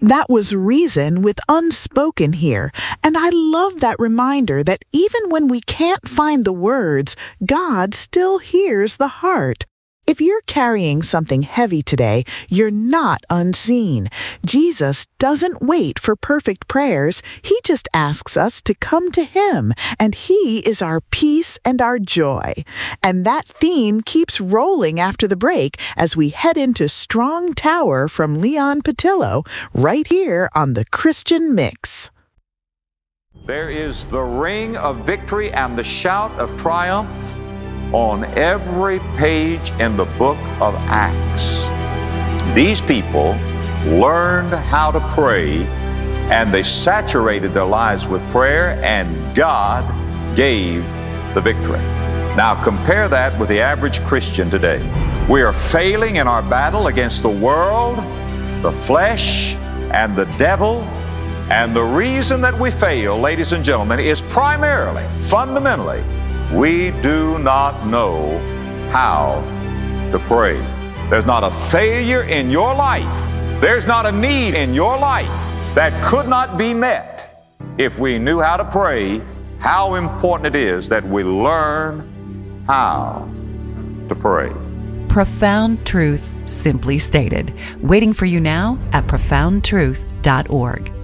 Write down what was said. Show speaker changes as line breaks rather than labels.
That was reason with unspoken here, and I love that reminder that even when we can't find the words, God still hears the heart. If you're carrying something heavy today, you're not unseen. Jesus doesn't wait for perfect prayers. He just asks us to come to Him, and He is our peace and our joy. And that theme keeps rolling after the break as we head into Strong Tower from Leon Patillo, right here on the Christian Mix.
There is the ring of victory and the shout of triumph on every page in the book of Acts. These people learned how to pray, and they saturated their lives with prayer, and God gave the victory. Now compare that with the average Christian today. We are failing in our battle against the world, the flesh, and the devil. And the reason that we fail, ladies and gentlemen, is primarily, fundamentally, we do not know how to pray. There's not a failure in your life. There's not a need in your life that could not be met if we knew how to pray. How important it is that we learn how to pray.
Profound truth simply stated. Waiting for you now at profoundtruth.org.